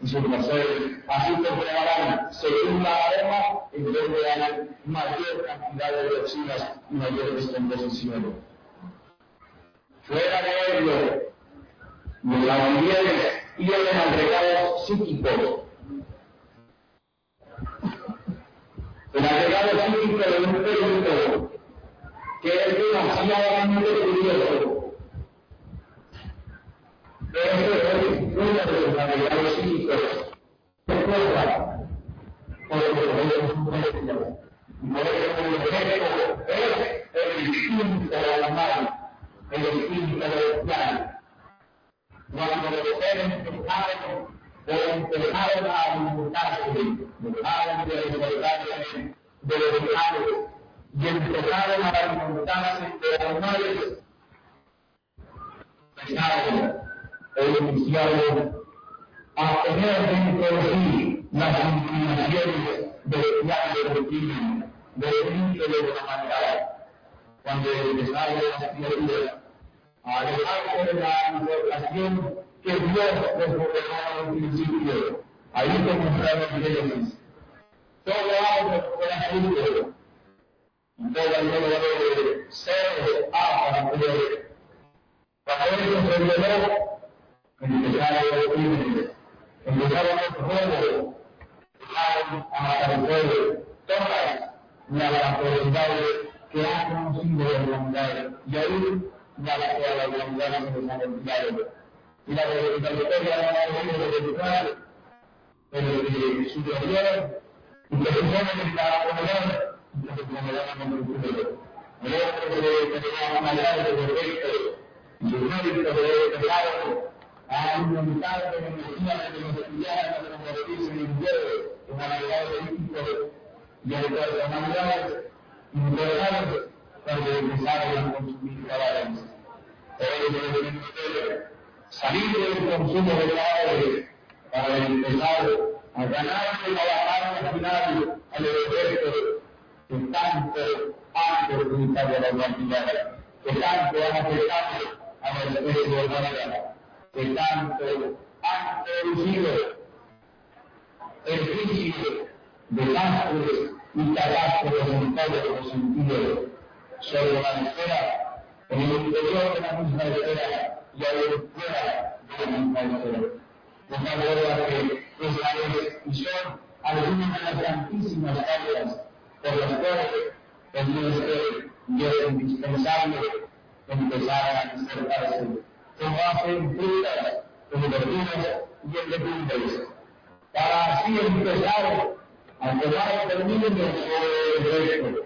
y sus mercedes, así comprobarán, según la aroma, en donde hay mayor cantidad de toxinas y mayor descomposición. Fuera de ello, los audientes tienen agregados psíquicos. El agregado psíquico de un producto que es demasiadamente curioso. Este es uno de los agregados psíquicos. Es el instinto animal, el instinto bestial. Cuando los seres empezaron a alimentarse, dejaron de alimentarse de los animales y empezaron a alimentarse de animales, empezaron o iniciaron a tener dentro de sí las inclinaciones bestiales del crimen, del índole de la humanidad. Cuando empezaron las criaturas a alejarse de la información que Dios les ordenó en principio, ahí comenzaron las leyes. Todo algo fue asunto, y todo el mundo de ser para poder. Cuando eso se reveló, empezaron los crímenes, empezaron los juegos, empezaron a aparecer todas las autoridades que han conocido la humanidad, y ahí ya la humanidad se les ha olvidado. Y la historia no ha podido dedicar el superior y que se ponen la comunidad y que se comunidad en el futuro. El otro que tenía una maldad de defecto y su mérito de pecado ha aumentado la energía de los estudiantes de convertirse en individuos, en humanidades políticos y en personalidades importantes cuando empezaron a consumir caballos. Salir del consumo de caballos para empezar a ganar y trabajar al final al efecto que tanto han perjudicado a la humanidad, que tanto han afectado a la especie humana, que tanto han producido el juicio, desastres y catástrofes en todos los sentidos sobre la esfera, en el interior de la misma esfera y aún fuera de la misma esfera. De tal manera que esa es y son algunas de las grandísimas causas por las cuales tendría que es indispensable empezar a insertarse con base en frutas, en verduras y en legumbres, para así empezar a tomar términos sobre el resto,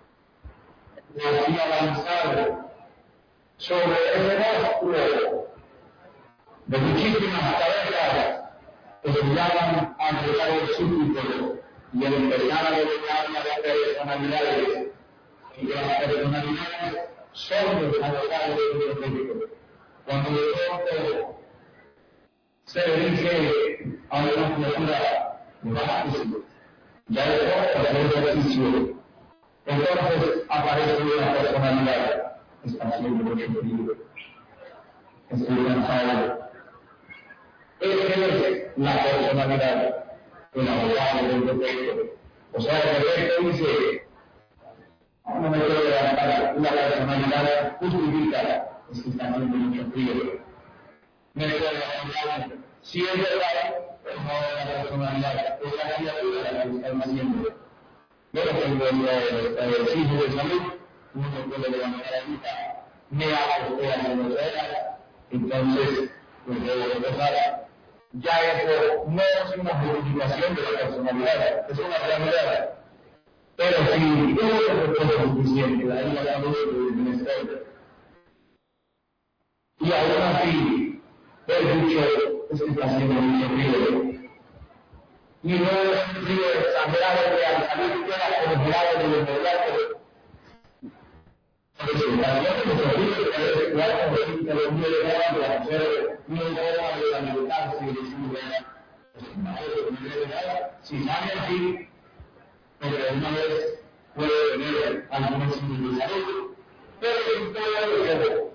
y así avanzar sobre ese monstruo de muchísimas cabezas que se llaman agregados psíquicos y el empezar a dominar las personalidades, y que las personalidades son los agregados psíquicos. Cuando de pronto se dirige a una criatura bajísima, ya de pronto el ejercicio, entonces aparece una personalidad. Está haciendo mucho frío, estoy cansado. Esa es la personalidad, el abogado del defecto. O sea, el defecto dice, no me quiero levantar, la personalidad justifica, es que está haciendo mucho frío. Me quiero levantar, si es verdad, pero no es la personalidad, es la criatura la que está haciendo. Yo no tengo el sitio de salud, uno puede levantar ahorita, me hago usted a la velocidad, entonces, pues debo empezar. Ya eso no es una justificación de la personalidad, es una realidad. Pero si todo eso es suficiente, ahí la salud del bienestar. Y aún así, el dicho es que está haciendo mucho frío. Y no es un frío exagerado que al salir queda congelado de inmediato. Porque la vida de los fríos es claro que los días de agua de hacer no debe de alimentarse y si sale así, pero una vez puede tener algunos signos de salud, pero en todo el